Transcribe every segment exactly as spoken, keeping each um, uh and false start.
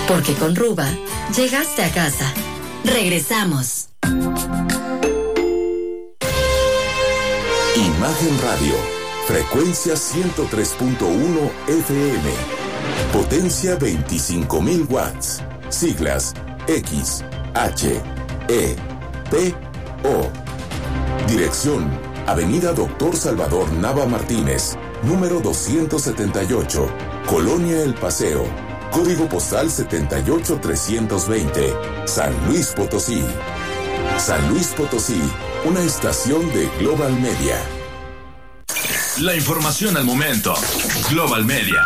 Porque con Ruba, llegaste a casa. Regresamos. Imagen Radio, frecuencia ciento tres punto uno F M, potencia veinticinco mil watts, siglas X, H, E, P, O. Dirección, Avenida Doctor Salvador Nava Martínez, número doscientos setenta y ocho, Colonia El Paseo, código postal setenta y ocho trescientos veinte, San Luis Potosí. San Luis Potosí, una estación de Global Media. La información al momento. Global Media.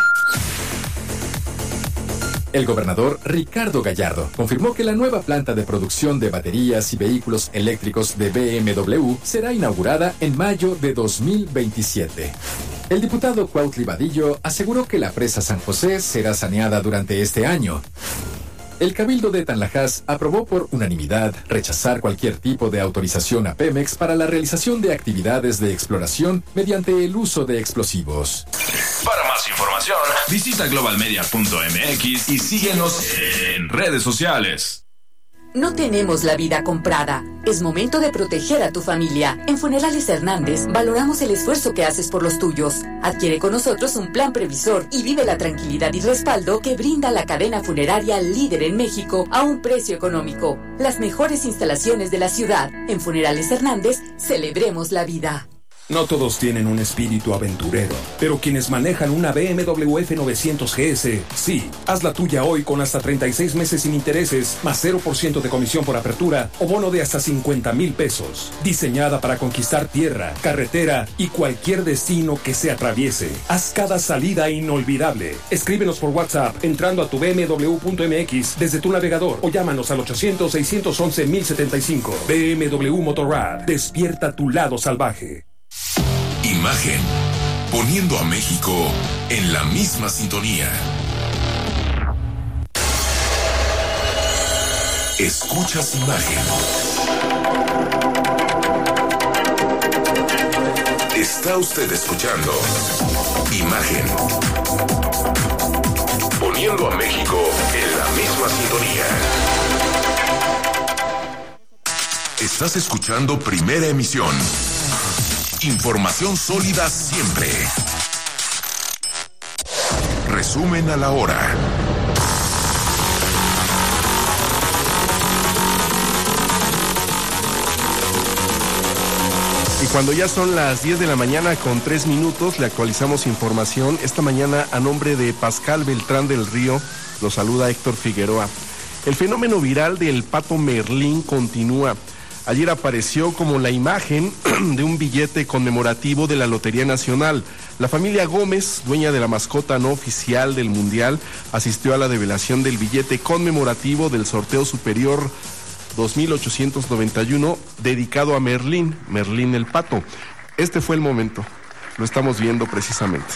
El gobernador Ricardo Gallardo confirmó que la nueva planta de producción de baterías y vehículos eléctricos de B M W será inaugurada en mayo de dos mil veintisiete. El diputado Cuautli Vadillo aseguró que la presa San José será saneada durante este año. El Cabildo de Tanlajas aprobó por unanimidad rechazar cualquier tipo de autorización a Pemex para la realización de actividades de exploración mediante el uso de explosivos. Para más información, visita global media punto m x y síguenos en redes sociales. No tenemos la vida comprada. Es momento de proteger a tu familia. En Funerales Hernández valoramos el esfuerzo que haces por los tuyos. Adquiere con nosotros un plan previsor y vive la tranquilidad y respaldo que brinda la cadena funeraria líder en México a un precio económico. Las mejores instalaciones de la ciudad. En Funerales Hernández, celebremos la vida. No todos tienen un espíritu aventurero, pero quienes manejan una B M W F novecientos G S, sí. Haz la tuya hoy con hasta treinta y seis meses sin intereses, más cero por ciento de comisión por apertura o bono de hasta cincuenta mil pesos. Diseñada para conquistar tierra, carretera y cualquier destino que se atraviese. Haz cada salida inolvidable. Escríbenos por WhatsApp entrando a tu b m w punto m x desde tu navegador o llámanos al ochocientos, seiscientos once, mil setenta y cinco. B M W Motorrad. Despierta tu lado salvaje. Imagen, poniendo a México en la misma sintonía. Escuchas Imagen. Está usted escuchando Imagen, poniendo a México en la misma sintonía. Estás escuchando Primera Emisión. Información sólida siempre. Resumen a la hora. Y cuando ya son las diez de la mañana con tres minutos, le actualizamos información. Esta mañana, a nombre de Pascal Beltrán del Río, lo saluda Héctor Figueroa. El fenómeno viral del Pato Merlín continúa. Ayer apareció como la imagen de un billete conmemorativo de la Lotería Nacional. La familia Gómez, dueña de la mascota no oficial del Mundial, asistió a la develación del billete conmemorativo del sorteo superior dos mil ochocientos noventa y uno, dedicado a Merlín, Merlín el Pato. Este fue el momento, lo estamos viendo precisamente.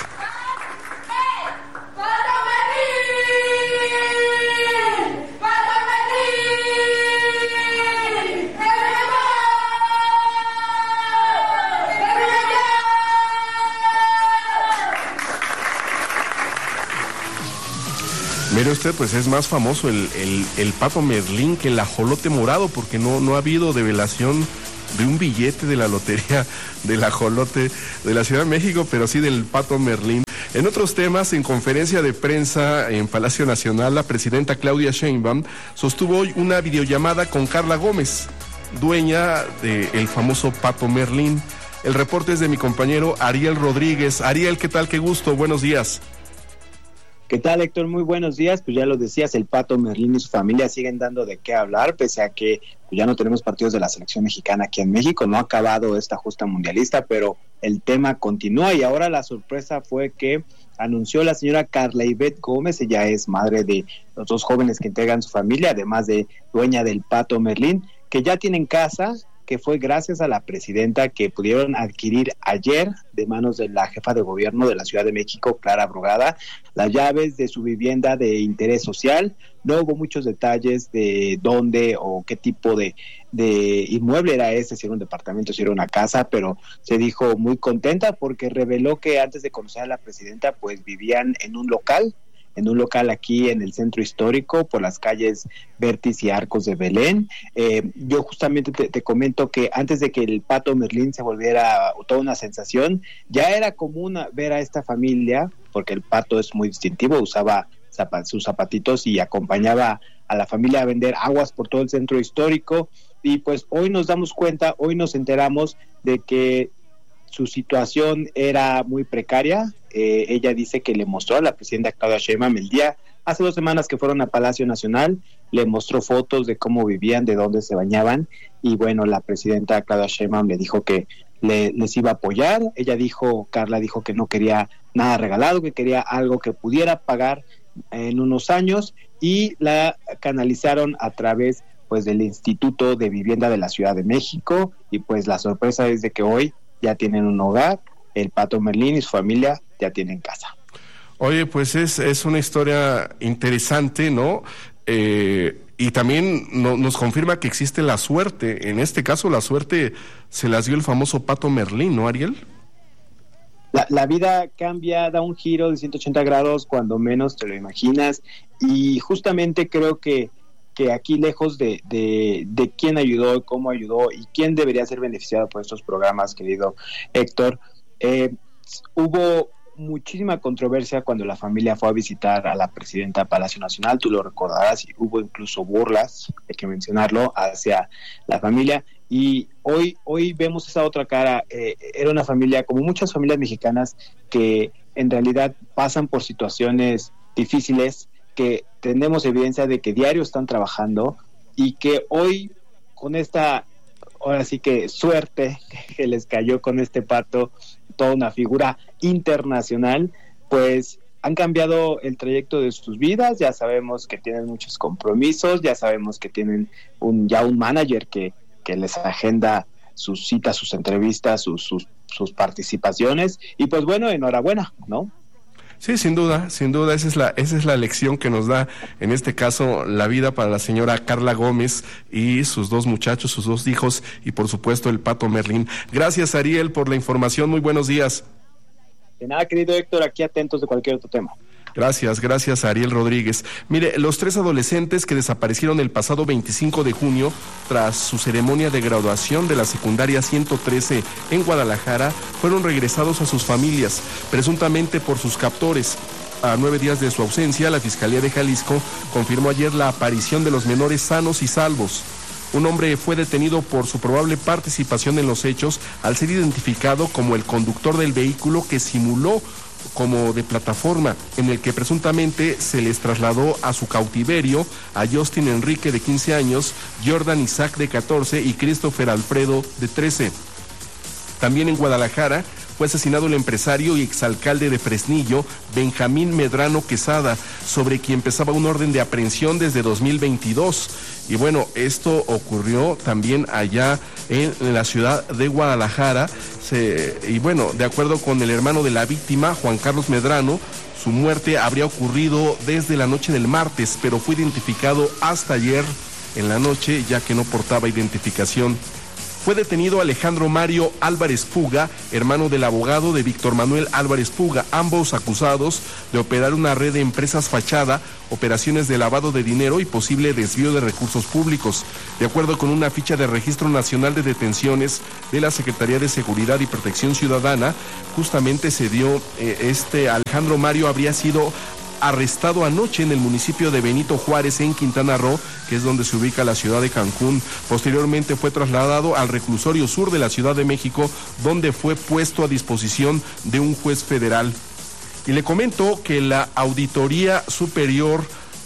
Mire usted, pues es más famoso el, el, el Pato Merlín que el ajolote morado, porque no, no ha habido develación de un billete de la lotería del ajolote de la Ciudad de México, pero sí del Pato Merlín. En otros temas, en conferencia de prensa en Palacio Nacional, la presidenta Claudia Sheinbaum sostuvo hoy una videollamada con Carla Gómez, dueña del famoso Pato Merlín. El reporte es de mi compañero Ariel Rodríguez. Ariel, ¿qué tal? Qué gusto, buenos días. ¿Qué tal, Héctor? Muy buenos días. Pues ya lo decías, el Pato Merlín y su familia siguen dando de qué hablar, pese a que pues, ya no tenemos partidos de la selección mexicana aquí en México. No ha acabado esta justa mundialista, pero el tema continúa y ahora la sorpresa fue que anunció la señora Carla Ivette Gómez. Ella es madre de los dos jóvenes que integran su familia, además de dueña del Pato Merlín, que ya tienen casa, que fue gracias a la presidenta que pudieron adquirir ayer de manos de la jefa de gobierno de la Ciudad de México, Clara Brugada, las llaves de su vivienda de interés social. No hubo muchos detalles de dónde o qué tipo de, de inmueble era este, si era un departamento, si era una casa, pero se dijo muy contenta porque reveló que antes de conocer a la presidenta, pues vivían en un local en un local aquí en el centro histórico, por las calles Vértiz y Arcos de Belén. Eh, yo justamente te, te comento que antes de que el Pato Merlín se volviera toda una sensación, ya era común ver a esta familia, porque el Pato es muy distintivo, usaba zap- sus zapatitos y acompañaba a la familia a vender aguas por todo el centro histórico. Y pues hoy nos damos cuenta, hoy nos enteramos de que su situación era muy precaria. Eh, ella dice que le mostró a la presidenta Claudia Sheinbaum el día, hace dos semanas que fueron a Palacio Nacional, le mostró fotos de cómo vivían, de dónde se bañaban, y bueno, la presidenta Claudia Sheinbaum le dijo que le, les iba a apoyar. Ella dijo, Carla dijo que no quería nada regalado, que quería algo que pudiera pagar en unos años, y la canalizaron a través pues del Instituto de Vivienda de la Ciudad de México, y pues la sorpresa es de que hoy ya tienen un hogar, el Pato Merlín y su familia ya tienen casa. Oye, pues es, es una historia interesante, ¿no? Eh, y también no, nos confirma que existe la suerte. En este caso, la suerte se las dio el famoso Pato Merlín, ¿no, Ariel? La, la vida cambia, da un giro de ciento ochenta grados cuando menos te lo imaginas, y justamente creo que que aquí, lejos de, de, de quién ayudó, cómo ayudó y quién debería ser beneficiado por estos programas, querido Héctor, eh, hubo muchísima controversia cuando la familia fue a visitar a la presidenta Palacio Nacional. Tú lo recordarás, y hubo incluso burlas, hay que mencionarlo, hacia la familia, y hoy, hoy vemos esa otra cara. Eh, era una familia, como muchas familias mexicanas, que en realidad pasan por situaciones difíciles, que tenemos evidencia de que diario están trabajando, y que hoy, con esta, ahora sí que suerte que les cayó con este Pato, toda una figura internacional, pues han cambiado el trayecto de sus vidas. Ya sabemos que tienen muchos compromisos, ya sabemos que tienen un ya un manager que, que les agenda sus citas, sus entrevistas, sus, sus, sus participaciones, y pues bueno, enhorabuena, ¿no? Sí, sin duda, sin duda, esa es la esa es la lección que nos da, en este caso, la vida para la señora Carla Gómez y sus dos muchachos, sus dos hijos, y por supuesto el Pato Merlín. Gracias, Ariel, por la información. Muy buenos días. De nada, querido Héctor, aquí atentos de cualquier otro tema. Gracias, gracias a Ariel Rodríguez. Mire, los tres adolescentes que desaparecieron el pasado veinticinco de junio tras su ceremonia de graduación de la secundaria ciento trece en Guadalajara fueron regresados a sus familias, presuntamente por sus captores. A nueve días de su ausencia, la Fiscalía de Jalisco confirmó ayer la aparición de los menores sanos y salvos. Un hombre fue detenido por su probable participación en los hechos al ser identificado como el conductor del vehículo que simuló como de plataforma, en el que presuntamente se les trasladó a su cautiverio a Justin Enrique, de quince años, Jordan Isaac, de catorce, y Christopher Alfredo, de trece. También en Guadalajara fue asesinado el empresario y exalcalde de Fresnillo, Benjamín Medrano Quesada, sobre quien pesaba un orden de aprehensión desde dos mil veintidós. Y bueno, esto ocurrió también allá en la ciudad de Guadalajara. Se, y bueno, de acuerdo con el hermano de la víctima, Juan Carlos Medrano, su muerte habría ocurrido desde la noche del martes, pero fue identificado hasta ayer en la noche, ya que no portaba identificación. Fue detenido Alejandro Mario Álvarez Puga, hermano del abogado de Víctor Manuel Álvarez Puga, ambos acusados de operar una red de empresas fachada, operaciones de lavado de dinero y posible desvío de recursos públicos. De acuerdo con una ficha de Registro Nacional de Detenciones de la Secretaría de Seguridad y Protección Ciudadana, justamente se dio, eh, este Alejandro Mario habría sido arrestado anoche en el municipio de Benito Juárez, en Quintana Roo, que es donde se ubica la ciudad de Cancún. Posteriormente fue trasladado al reclusorio sur de la Ciudad de México, donde fue puesto a disposición de un juez federal. Y le comento que la Auditoría Superior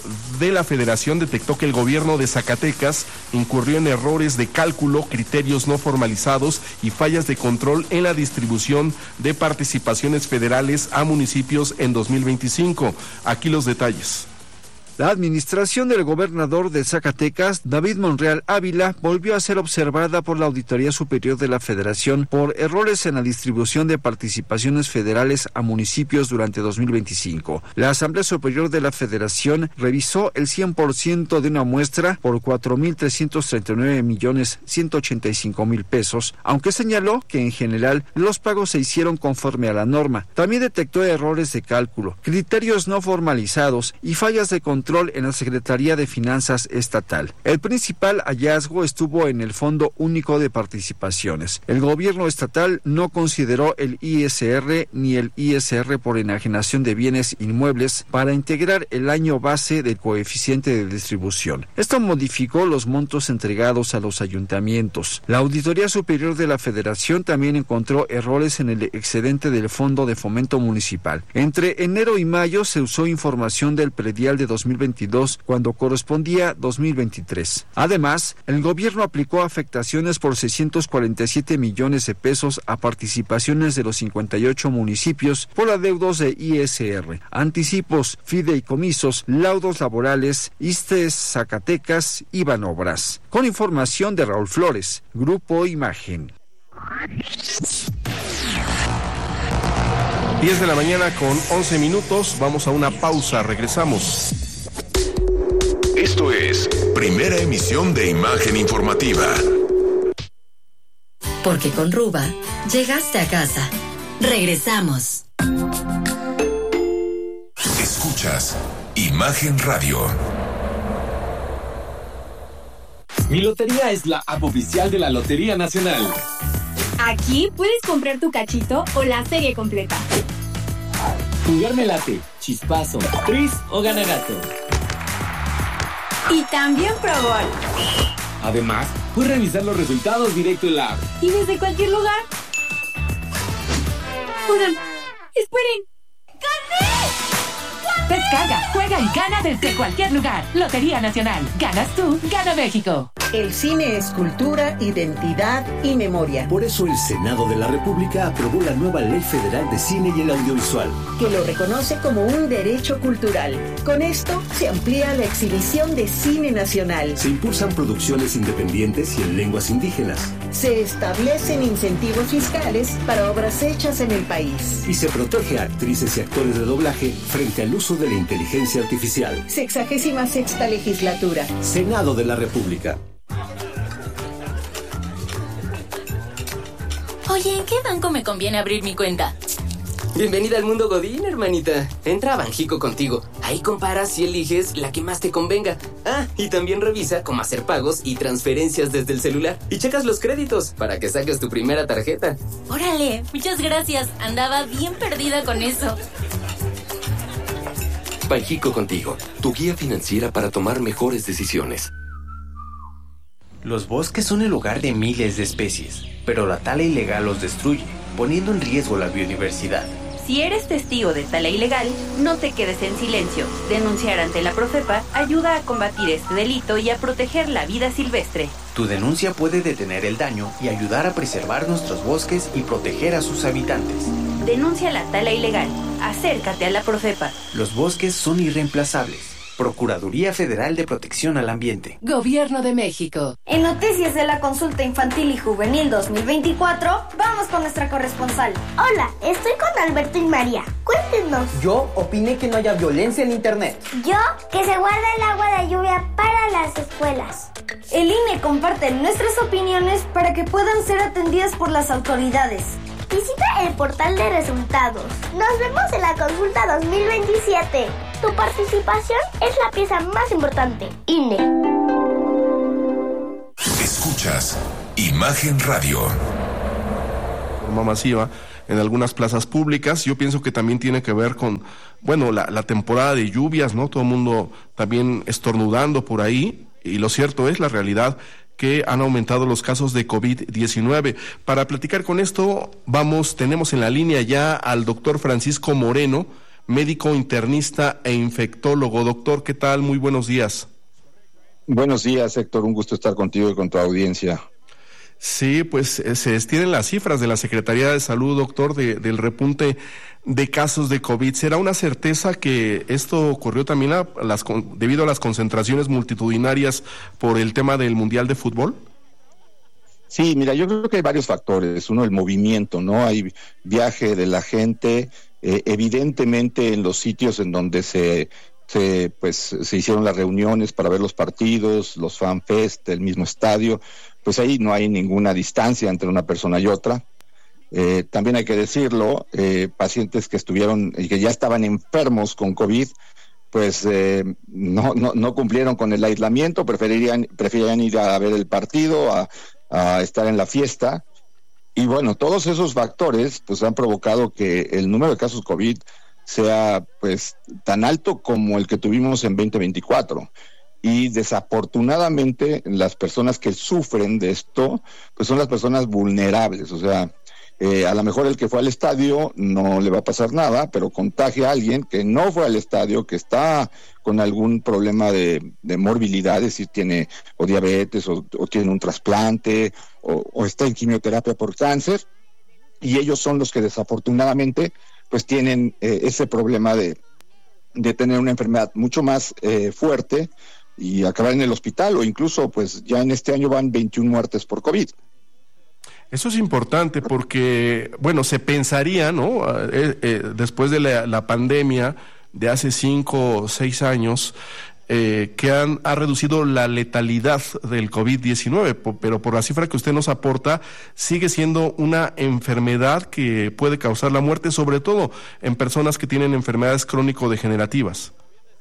de la Federación detectó que el gobierno de Zacatecas incurrió en errores de cálculo, criterios no formalizados y fallas de control en la distribución de participaciones federales a municipios en dos mil veinticinco. Aquí los detalles. La administración del gobernador de Zacatecas, David Monreal Ávila, volvió a ser observada por la Auditoría Superior de la Federación por errores en la distribución de participaciones federales a municipios durante dos mil veinticinco. La Asamblea Superior de la Federación revisó el cien por ciento de una muestra por cuatro mil trescientos treinta y nueve millones ciento ochenta y cinco mil pesos, aunque señaló que en general los pagos se hicieron conforme a la norma. También detectó errores de cálculo, criterios no formalizados y fallas de control en la Secretaría de Finanzas Estatal. El principal hallazgo estuvo en el Fondo Único de Participaciones. El gobierno estatal no consideró el I S R ni el I S R por enajenación de bienes inmuebles para integrar el año base del coeficiente de distribución. Esto modificó los montos entregados a los ayuntamientos. La Auditoría Superior de la Federación también encontró errores en el excedente del Fondo de Fomento Municipal. Entre enero y mayo se usó información del predial de dos mil veintidós cuando correspondía dos mil veintitrés. Además, el gobierno aplicó afectaciones por seiscientos cuarenta y siete millones de pesos a participaciones de los cincuenta y ocho municipios por adeudos de I S R, anticipos, fideicomisos, laudos laborales, ISSSTE Zacatecas y Banobras. Con información de Raúl Flores, Grupo Imagen. diez de la mañana con once minutos, vamos a una pausa, regresamos. Esto es Primera Emisión de Imagen Informativa. Porque con Ruba, llegaste a casa. Regresamos. Escuchas Imagen Radio. Mi Lotería es la app oficial de la Lotería Nacional. Aquí puedes comprar tu cachito o la serie completa. Jugarme late, chispazo, tris o ganagato. Y también Pro Gol. Además, puedes revisar los resultados directo en la app. Y desde cualquier lugar. Oigan, esperen. ¡Gané! Descarga, juega y gana desde cualquier lugar. Lotería Nacional. Ganas tú, gana México. El cine es cultura, identidad y memoria. Por eso el Senado de la República aprobó la nueva Ley Federal de Cine y el Audiovisual, que lo reconoce como un derecho cultural. Con esto se amplía la exhibición de cine nacional. Se impulsan producciones independientes y en lenguas indígenas. Se establecen incentivos fiscales para obras hechas en el país. Y se protege a actrices y actores de doblaje frente al uso de la inteligencia artificial. Sexagésima sexta legislatura. Senado de la República. Oye, ¿en qué banco me conviene abrir mi cuenta? Bienvenida al mundo Godín, hermanita. Entra a Banjico Contigo. Ahí comparas y eliges la que más te convenga. Ah, y también revisa cómo hacer pagos y transferencias desde el celular. Y checas los créditos para que saques tu primera tarjeta. Órale, muchas gracias. Andaba bien perdida con eso. Banjico Contigo, tu guía financiera para tomar mejores decisiones. Los bosques son el hogar de miles de especies, pero la tala ilegal los destruye, poniendo en riesgo la biodiversidad. Si eres testigo de tala ilegal, no te quedes en silencio. Denunciar ante la Profepa ayuda a combatir este delito y a proteger la vida silvestre. Tu denuncia puede detener el daño y ayudar a preservar nuestros bosques y proteger a sus habitantes. Denuncia la tala ilegal. Acércate a la Profepa. Los bosques son irreemplazables. Procuraduría Federal de Protección al Ambiente. Gobierno de México. En noticias de la Consulta Infantil y Juvenil dos mil veinticuatro, vamos con nuestra corresponsal. Hola, estoy con Alberto y María. Cuéntenos. Yo opiné que no haya violencia en internet. Yo, que se guarda el agua de lluvia para las escuelas. El I N E comparte nuestras opiniones para que puedan ser atendidas por las autoridades. Visita el portal de resultados. Nos vemos en la consulta dos mil veintisiete. Tu participación es la pieza más importante. I N E. Escuchas Imagen Radio. De forma masiva en algunas plazas públicas. Yo pienso que también tiene que ver con, bueno, la, la temporada de lluvias, ¿no? Todo el mundo también estornudando por ahí. Y lo cierto es la realidad que han aumentado los casos de COVID diecinueve. Para platicar con esto, vamos, tenemos en la línea ya al doctor Francisco Moreno, médico internista e infectólogo. Doctor, ¿qué tal? Muy buenos días. Buenos días, Héctor. Un gusto estar contigo y con tu audiencia. Sí, pues se tienen las cifras de la Secretaría de Salud, doctor, de, del repunte de casos de COVID. ¿Será una certeza que esto ocurrió también a las, debido a las concentraciones multitudinarias por el tema del Mundial de Fútbol? Sí, mira, yo creo que hay varios factores. Uno, el movimiento, ¿no? Hay viaje de la gente, eh, evidentemente en los sitios en donde se... Se, pues, se hicieron las reuniones para ver los partidos, los fanfest, el mismo estadio, pues ahí no hay ninguna distancia entre una persona y otra. Eh, también hay que decirlo, eh, pacientes que estuvieron y que ya estaban enfermos con COVID, pues eh, no, no, no cumplieron con el aislamiento, preferirían, preferían ir a ver el partido, a, a estar en la fiesta. Y bueno, todos esos factores pues han provocado que el número de casos COVID sea pues tan alto como el que tuvimos en veinte veinticuatro. Y desafortunadamente las personas que sufren de esto pues son las personas vulnerables. O sea, eh, a lo mejor el que fue al estadio no le va a pasar nada, pero contagia a alguien que no fue al estadio, que está con algún problema de, de morbilidad, es decir, tiene o diabetes o, o tiene un trasplante o, o está en quimioterapia por cáncer, y ellos son los que desafortunadamente pues tienen eh, ese problema de, de tener una enfermedad mucho más eh, fuerte y acabar en el hospital, o incluso pues ya en este año van veintiuna muertes por COVID. Eso es importante porque, bueno, se pensaría, ¿no? Eh, eh, después de la, la pandemia de hace cinco o seis años, eh, que han, ha reducido la letalidad del COVID diecinueve, pero por la cifra que usted nos aporta, sigue siendo una enfermedad que puede causar la muerte, sobre todo en personas que tienen enfermedades crónico-degenerativas.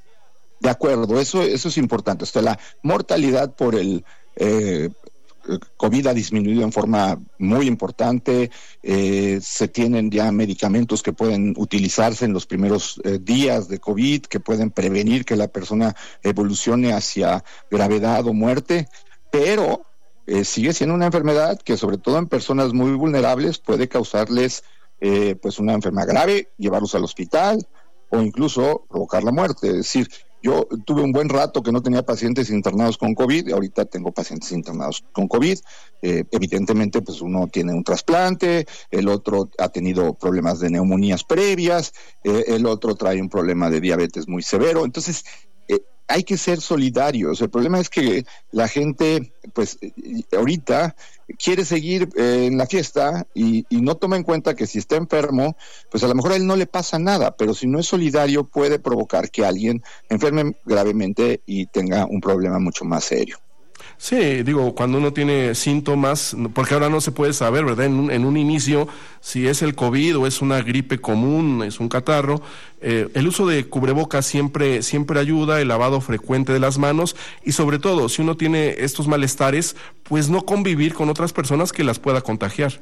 De acuerdo, eso, eso es importante. O sea, la mortalidad por el eh, COVID ha disminuido en forma muy importante. Eh, se tienen ya medicamentos que pueden utilizarse en los primeros eh, días de COVID, que pueden prevenir que la persona evolucione hacia gravedad o muerte, pero eh, sigue siendo una enfermedad que, sobre todo en personas muy vulnerables, puede causarles eh, pues una enfermedad grave, llevarlos al hospital o incluso provocar la muerte. Es decir, yo tuve un buen rato que no tenía pacientes internados con COVID, y ahorita tengo pacientes internados con COVID. Eh, evidentemente, pues uno tiene un trasplante, el otro ha tenido problemas de neumonías previas, eh, el otro trae un problema de diabetes muy severo. Entonces, eh, hay que ser solidarios. El problema es que la gente, pues, ahorita quiere seguir eh, en la fiesta y, y no toma en cuenta que si está enfermo, pues a lo mejor a él no le pasa nada, pero si no es solidario puede provocar que alguien enferme gravemente y tenga un problema mucho más serio. Sí, digo, cuando uno tiene síntomas, porque ahora no se puede saber, ¿verdad? En un, en un inicio, si es el COVID o es una gripe común, es un catarro, eh, el uso de cubrebocas siempre, siempre ayuda, el lavado frecuente de las manos, y sobre todo, si uno tiene estos malestares, pues no convivir con otras personas que las pueda contagiar.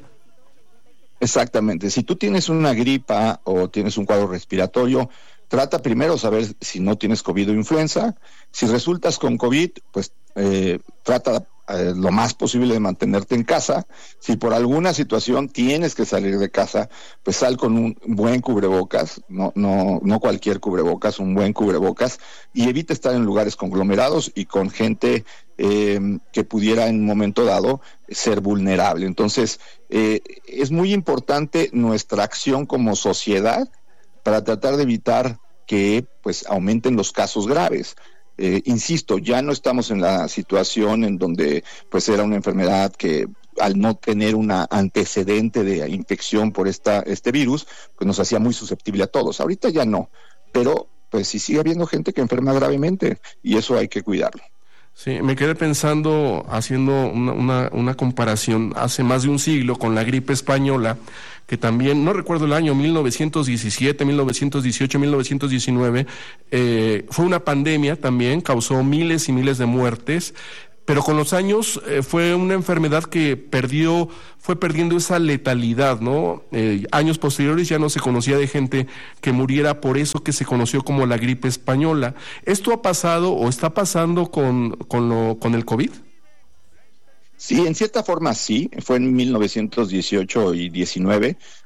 Exactamente, si tú tienes una gripa o tienes un cuadro respiratorio, trata primero saber si no tienes COVID o influenza. Si resultas con COVID, pues eh, trata eh, lo más posible de mantenerte en casa. Si por alguna situación tienes que salir de casa, pues sal con un buen cubrebocas, no, no, no cualquier cubrebocas, un buen cubrebocas, y evita estar en lugares conglomerados y con gente eh, que pudiera en un momento dado ser vulnerable. Entonces, eh, es muy importante nuestra acción como sociedad para tratar de evitar que pues aumenten los casos graves. Eh, insisto, ya no estamos en la situación en donde pues era una enfermedad que al no tener un antecedente de infección por esta este virus, pues nos hacía muy susceptible a todos. Ahorita ya no, pero pues sí sigue habiendo gente que enferma gravemente y eso hay que cuidarlo. Sí, me quedé pensando, haciendo una, una, una comparación hace más de un siglo con la gripe española, que también, no recuerdo el año, mil novecientos diecisiete, mil novecientos dieciocho, mil novecientos diecinueve, eh, fue una pandemia también, causó miles y miles de muertes, pero con los años eh, fue una enfermedad que perdió, fue perdiendo esa letalidad, ¿no? Eh, años posteriores ya no se conocía de gente que muriera por eso que se conoció como la gripe española. ¿Esto ha pasado o está pasando con, con, lo, con el COVID? Sí, en cierta forma sí, fue en mil novecientos dieciocho y diecinueve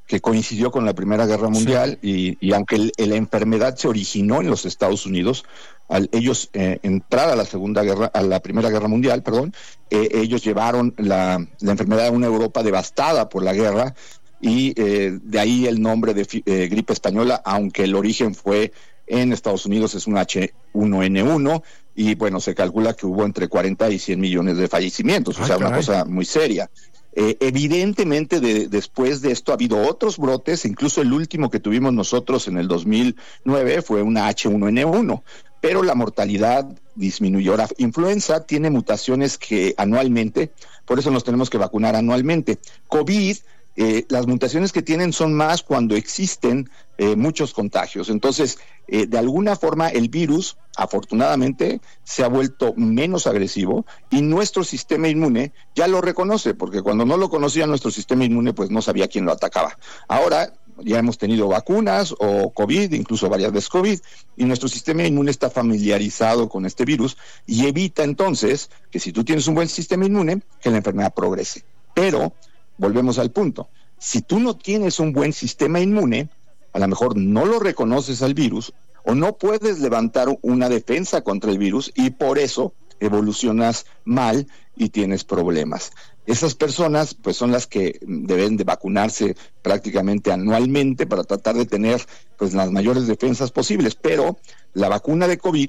que coincidió con la Primera Guerra Mundial, sí. y, y aunque el, la enfermedad se originó en los Estados Unidos, al ellos eh, entrar a la Segunda Guerra, a la Primera Guerra Mundial, perdón, eh, ellos llevaron la, la enfermedad a una Europa devastada por la guerra, y eh, de ahí el nombre de eh, gripe española, aunque el origen fue en Estados Unidos, es un H uno N uno, y bueno, se calcula que hubo entre cuarenta y cien millones de fallecimientos, Ay, o sea, caray. Una cosa muy seria. Eh, evidentemente de, después de esto ha habido otros brotes, incluso el último que tuvimos nosotros en el dos mil nueve fue una H uno N uno, pero la mortalidad disminuyó. La influenza tiene mutaciones que anualmente, por eso nos tenemos que vacunar anualmente. COVID, eh, las mutaciones que tienen son más cuando existen eh, muchos contagios. Entonces, eh, de alguna forma el virus, afortunadamente, se ha vuelto menos agresivo y nuestro sistema inmune ya lo reconoce, porque cuando no lo conocía nuestro sistema inmune, pues no sabía quién lo atacaba. Ahora ya hemos tenido vacunas o COVID, incluso varias veces COVID, y nuestro sistema inmune está familiarizado con este virus y evita entonces que si tú tienes un buen sistema inmune, que la enfermedad progrese. Pero volvemos al punto, si tú no tienes un buen sistema inmune, a lo mejor no lo reconoces al virus o no puedes levantar una defensa contra el virus y por eso evolucionas mal y tienes problemas. Esas personas pues son las que deben de vacunarse prácticamente anualmente para tratar de tener pues las mayores defensas posibles, pero la vacuna de COVID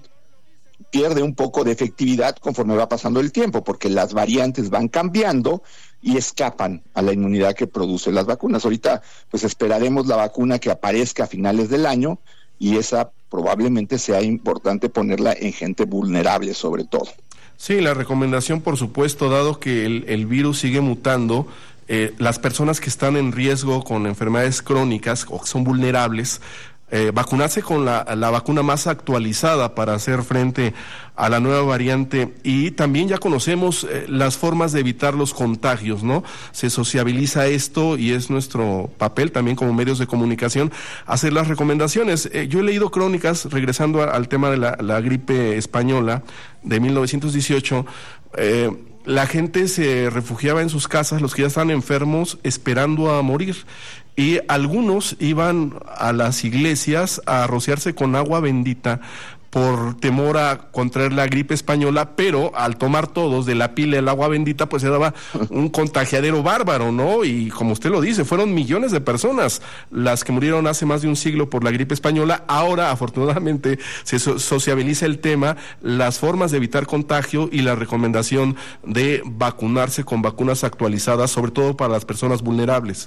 pierde un poco de efectividad conforme va pasando el tiempo, porque las variantes van cambiando y escapan a la inmunidad que producen las vacunas. Ahorita pues esperaremos la vacuna que aparezca a finales del año y esa probablemente sea importante ponerla en gente vulnerable sobre todo. Sí, la recomendación, por supuesto, dado que el, el virus sigue mutando, eh, las personas que están en riesgo con enfermedades crónicas o que son vulnerables, eh, vacunarse con la, la vacuna más actualizada para hacer frente a la nueva variante, y también ya conocemos eh, las formas de evitar los contagios, ¿no? Se sociabiliza esto y es nuestro papel también como medios de comunicación hacer las recomendaciones. Eh, yo he leído crónicas, regresando a, al tema de la, la gripe española de mil novecientos dieciocho, eh, la gente se refugiaba en sus casas, los que ya estaban enfermos, esperando a morir. Y algunos iban a las iglesias a rociarse con agua bendita por temor a contraer la gripe española, pero al tomar todos de la pila el agua bendita, pues se daba un contagiadero bárbaro, ¿no? Y como usted lo dice, fueron millones de personas las que murieron hace más de un siglo por la gripe española. Ahora, afortunadamente, se so- sociabiliza el tema, las formas de evitar contagio y la recomendación de vacunarse con vacunas actualizadas, sobre todo para las personas vulnerables.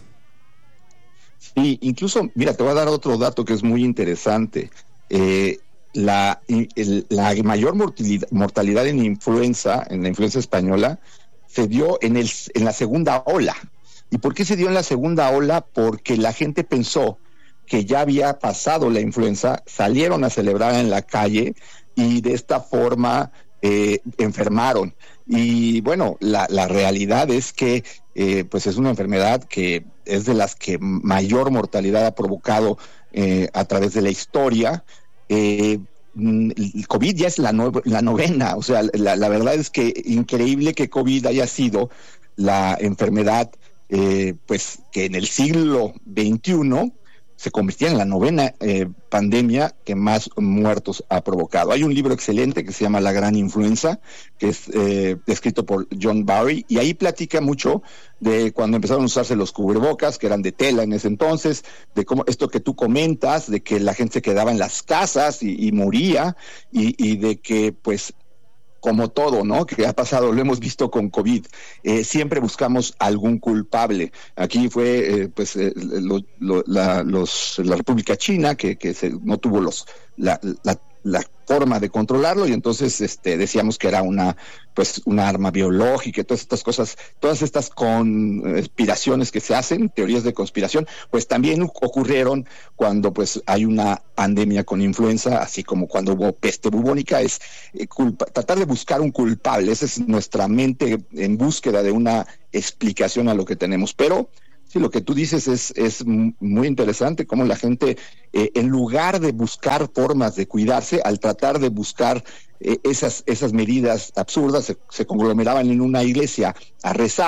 Sí, incluso, mira, te voy a dar otro dato que es muy interesante. Eh, la, el, la mayor mortalidad, mortalidad en influenza, en la influenza española, se dio en, el, en la segunda ola. ¿Y por qué se dio en la segunda ola? Porque la gente pensó que ya había pasado la influenza, salieron a celebrar en la calle y de esta forma eh, enfermaron. Y bueno, la, la realidad es que eh, pues es una enfermedad que es de las que mayor mortalidad ha provocado eh, a través de la historia. Eh, el COVID ya es la, no, la novena, o sea, la, la verdad es que increíble que COVID haya sido la enfermedad eh, pues que en el siglo veintiuno se convirtió en la novena eh, pandemia que más muertos ha provocado. Hay un libro excelente que se llama La Gran Influenza, que es eh, escrito por John Barry, y ahí platica mucho de cuando empezaron a usarse los cubrebocas, que eran de tela en ese entonces, de cómo esto que tú comentas, de que la gente se quedaba en las casas y, y moría, y, y de que pues como todo, ¿no?, que ha pasado, lo hemos visto con COVID, eh, siempre buscamos algún culpable. Aquí fue, eh, pues, eh, lo, lo, la, los, la República China, que, que se, no tuvo los la, la, la forma de controlarlo, y entonces este, decíamos que era una, pues, una arma biológica, y todas estas cosas, todas estas conspiraciones que se hacen, teorías de conspiración, pues también ocurrieron cuando pues hay una pandemia con influenza, así como cuando hubo peste bubónica. Es eh, culpa, tratar de buscar un culpable. Esa es nuestra mente en búsqueda de una explicación a lo que tenemos, pero sí, lo que tú dices es, es muy interesante, cómo la gente, eh, en lugar de buscar formas de cuidarse, al tratar de buscar eh, esas, esas medidas absurdas, se, se conglomeraban en una iglesia a rezar,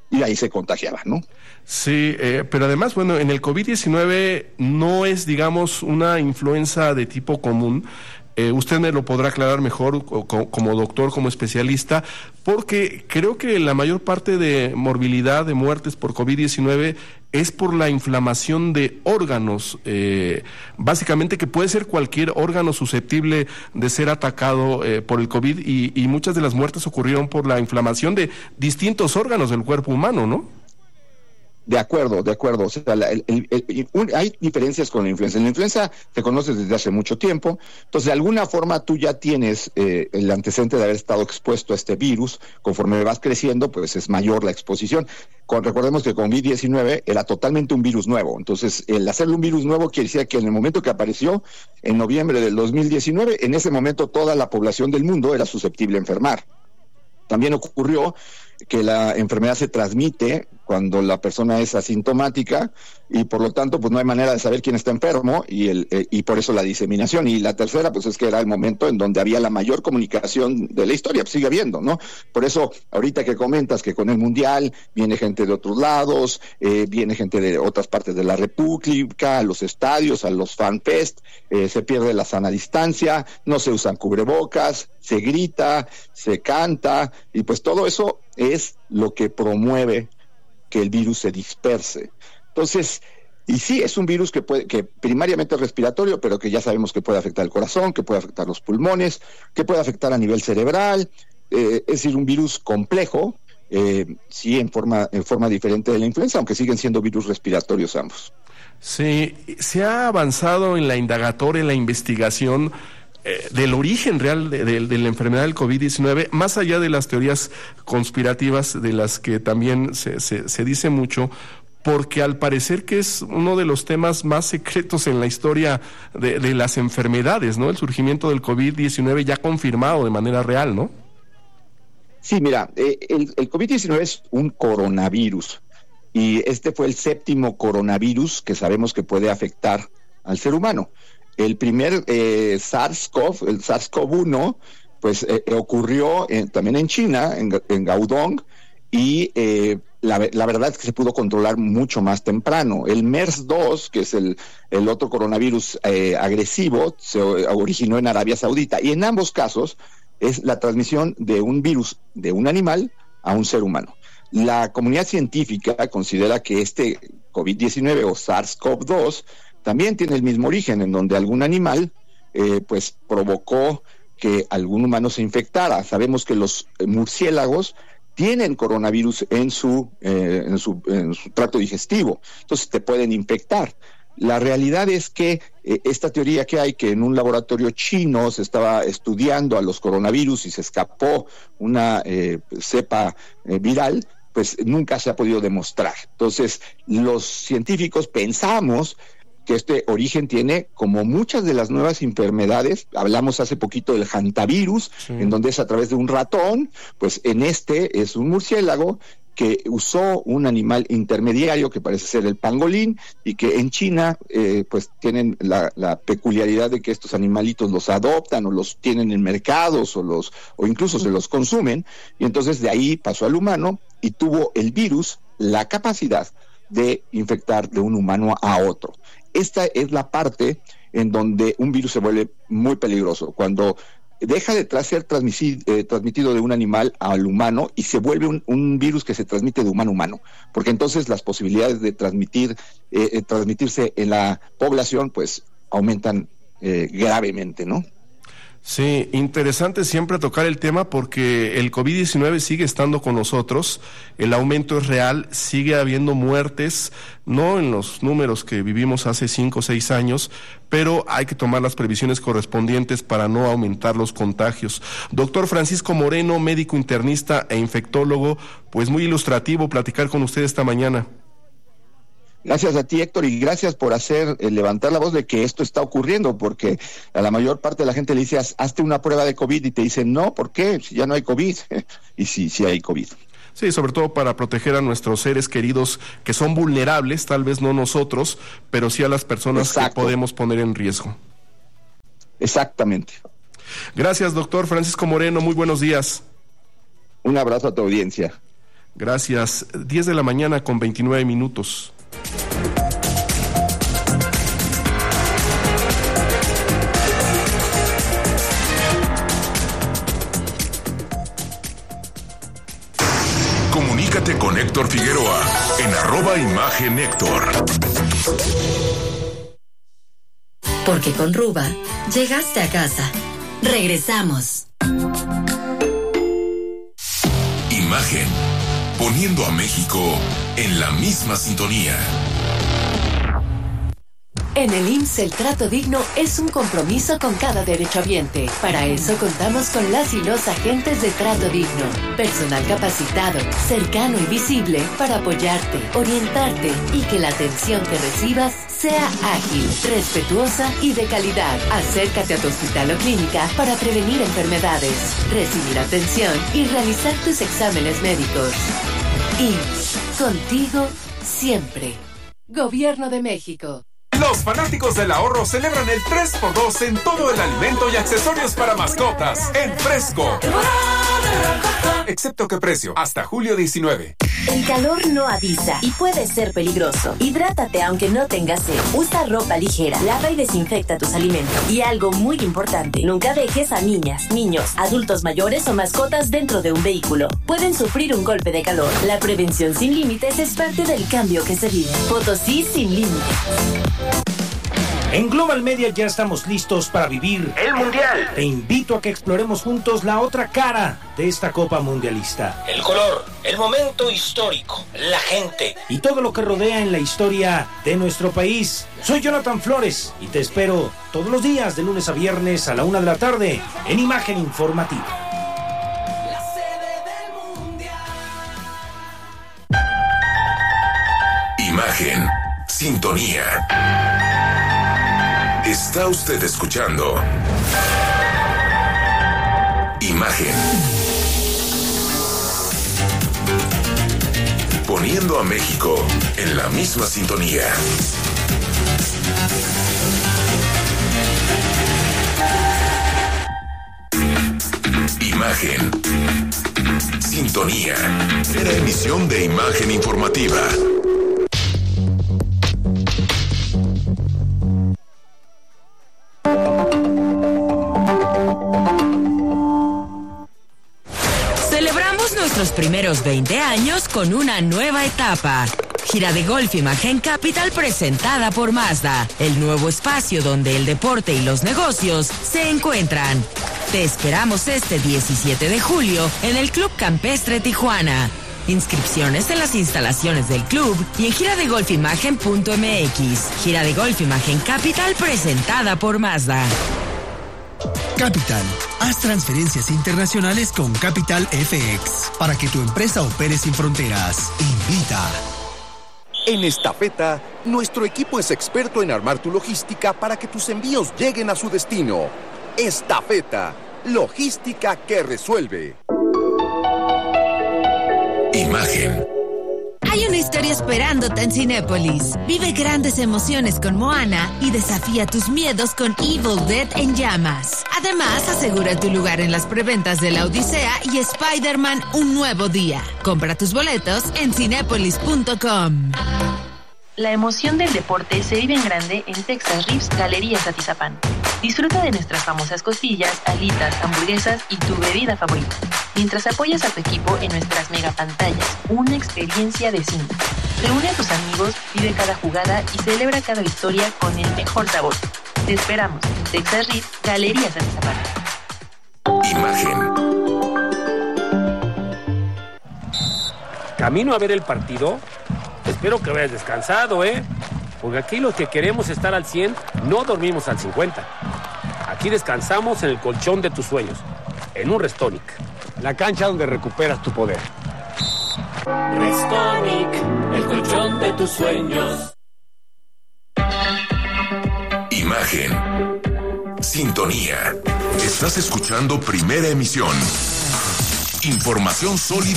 y ahí se contagiaba, ¿no? Sí, eh, pero además, bueno, en el COVID diecinueve no es, digamos, una influenza de tipo común. Eh, usted me lo podrá aclarar mejor como, como doctor, como especialista, porque creo que la mayor parte de morbilidad, de muertes por COVID diecinueve es por la inflamación de órganos, eh, básicamente que puede ser cualquier órgano susceptible de ser atacado eh, por el COVID y, y muchas de las muertes ocurrieron por la inflamación de distintos órganos del cuerpo humano, ¿no? De acuerdo, de acuerdo. O sea, la, el, el, el, un, hay diferencias con la influenza. La influenza se conoce desde hace mucho tiempo, entonces de alguna forma tú ya tienes eh, el antecedente de haber estado expuesto a este virus. Conforme vas creciendo, pues es mayor la exposición. Con, recordemos que con COVID diecinueve era totalmente un virus nuevo, entonces el hacerle un virus nuevo quiere decir que en el momento que apareció, en noviembre del dos mil diecinueve, en ese momento toda la población del mundo era susceptible a enfermar. También ocurrió que la enfermedad se transmite cuando la persona es asintomática y por lo tanto pues no hay manera de saber quién está enfermo y el eh, y por eso la diseminación. Y la tercera pues es que era el momento en donde había la mayor comunicación de la historia, pues sigue habiendo, ¿no? Por eso ahorita que comentas que con el Mundial viene gente de otros lados, eh, viene gente de otras partes de la República, a los estadios, a los fanfest, eh, se pierde la sana distancia, no se usan cubrebocas, se grita, se canta y pues todo eso es lo que promueve que el virus se disperse. Entonces, y sí, es un virus que puede, que primariamente es respiratorio, pero que ya sabemos que puede afectar el corazón, que puede afectar los pulmones, que puede afectar a nivel cerebral, eh, es decir, un virus complejo, eh, sí, en forma, en forma diferente de la influenza, aunque siguen siendo virus respiratorios ambos. Sí, se ha avanzado en la indagatoria, en la investigación eh, del origen real de, de, de la enfermedad del COVID diecinueve, más allá de las teorías conspirativas de las que también se, se, se dice mucho, porque al parecer que es uno de los temas más secretos en la historia de, de las enfermedades, ¿no? El surgimiento del COVID diecinueve ya confirmado de manera real, ¿no? Sí, mira, eh, el, el COVID diecinueve es un coronavirus y este fue el séptimo coronavirus que sabemos que puede afectar al ser humano. El primer eh, SARS-CoV, el SARS-CoV uno, pues eh, ocurrió en, también en China, en, en Guangdong, y eh, la, la verdad es que se pudo controlar mucho más temprano. El MERS dos, que es el, el otro coronavirus eh, agresivo, se originó en Arabia Saudita, y en ambos casos es la transmisión de un virus de un animal a un ser humano. La comunidad científica considera que este COVID diecinueve o SARS-CoV dos también tiene el mismo origen, en donde algún animal eh, pues provocó que algún humano se infectara. Sabemos que los murciélagos tienen coronavirus en su, eh, en su, en su tracto digestivo, entonces te pueden infectar. La realidad es que eh, esta teoría que hay, que en un laboratorio chino se estaba estudiando a los coronavirus y se escapó una eh, cepa eh, viral, pues nunca se ha podido demostrar. Entonces, los científicos pensamos que este origen tiene, como muchas de las nuevas enfermedades, hablamos hace poquito del hantavirus, sí, en donde es a través de un ratón, pues en este es un murciélago que usó un animal intermediario que parece ser el pangolín y que en China eh, pues tienen la, la peculiaridad de que estos animalitos los adoptan o los tienen en mercados o los o incluso se los consumen, y entonces de ahí pasó al humano y tuvo el virus la capacidad de infectar de un humano a otro. Esta es la parte en donde un virus se vuelve muy peligroso, cuando deja de ser eh, transmitido de un animal al humano y se vuelve un, un virus que se transmite de humano a humano, porque entonces las posibilidades de transmitir eh, transmitirse en la población pues aumentan eh, gravemente, ¿no? Sí, interesante siempre tocar el tema porque el COVID diecinueve sigue estando con nosotros, el aumento es real, sigue habiendo muertes, no en los números que vivimos hace cinco o seis años, pero hay que tomar las previsiones correspondientes para no aumentar los contagios. Doctor Francisco Moreno, médico internista e infectólogo, pues muy ilustrativo platicar con usted esta mañana. Gracias a ti, Héctor, y gracias por hacer eh, levantar la voz de que esto está ocurriendo, porque a la mayor parte de la gente le dice, hazte una prueba de COVID, y te dicen, no, ¿por qué? Si ya no hay COVID. Y sí, sí hay COVID. Sí, sobre todo para proteger a nuestros seres queridos que son vulnerables, tal vez no nosotros, pero sí a las personas Exacto. que podemos poner en riesgo. Exactamente. Gracias, doctor Francisco Moreno, muy buenos días. Un abrazo a tu audiencia. Gracias. diez de la mañana con veintinueve minutos. Comunícate con Héctor Figueroa en arroba Imagen Héctor. Porque con Ruba llegaste a casa. Regresamos. Imagen, poniendo a México en la misma sintonía. En el I M S S el trato digno es un compromiso con cada derechohabiente. Para eso contamos con las y los agentes de trato digno. Personal capacitado, cercano y visible para apoyarte, orientarte y que la atención que recibas sea ágil, respetuosa y de calidad. Acércate a tu hospital o clínica para prevenir enfermedades, recibir atención y realizar tus exámenes médicos. I M S S, contigo siempre. Gobierno de México. Los fanáticos del ahorro celebran el tres por dos en todo el alimento y accesorios para mascotas en Fresco. Excepto que precio, hasta julio diecinueve. El calor no avisa y puede ser peligroso. Hidrátate aunque no tengas sed. Usa ropa ligera, lava y desinfecta tus alimentos. Y algo muy importante, nunca dejes a niñas, niños, adultos mayores o mascotas dentro de un vehículo. Pueden sufrir un golpe de calor. La prevención sin límites es parte del cambio que se vive. Potosí sin límites. En Global Media ya estamos listos para vivir el Mundial. Te invito a que exploremos juntos la otra cara de esta Copa Mundialista. El color, el momento histórico, la gente y todo lo que rodea en la historia de nuestro país. Soy Jonathan Flores y te espero todos los días de lunes a viernes a la una de la tarde en Imagen Informativa. Imagen, sintonía. Está usted escuchando Imagen. Poniendo a México en la misma sintonía. Imagen. Sintonía. Era emisión de Imagen Informativa. Nuestros primeros veinte años con una nueva etapa. Gira de Golf Imagen Capital presentada por Mazda, el nuevo espacio donde el deporte y los negocios se encuentran. Te esperamos este diecisiete de julio en el Club Campestre Tijuana. Inscripciones en las instalaciones del club y en gira de golf imagen punto m x. Gira de Golf Imagen Capital presentada por Mazda. Capital. Haz transferencias internacionales con Capital F X para que tu empresa opere sin fronteras. Invita. En Estafeta, nuestro equipo es experto en armar tu logística para que tus envíos lleguen a su destino. Estafeta, logística que resuelve. Imagen. Hay una historia esperándote en Cinépolis. Vive grandes emociones con Moana y desafía tus miedos con Evil Dead en llamas. Además, asegura tu lugar en las preventas de La Odisea y Spider-Man Un Nuevo Día. Compra tus boletos en cinépolis punto com. La emoción del deporte se vive en grande en Texas Ribs Galerías Atizapán. Disfruta de nuestras famosas costillas, alitas, hamburguesas y tu bebida favorita, mientras apoyas a tu equipo en nuestras megapantallas. Una experiencia de cine. Reúne a tus amigos, vive cada jugada y celebra cada victoria con el mejor sabor. Te esperamos en Texas Ribs Galerías Atizapán. Imagen. Camino a ver el partido. Espero que hayas descansado, ¿eh? Porque aquí los que queremos estar al cien, no dormimos al cincuenta. Aquí descansamos en el colchón de tus sueños, en un Restonic. La cancha donde recuperas tu poder. Restonic, el colchón de tus sueños. Imagen. Sintonía. Estás escuchando Primera Emisión. Información sólida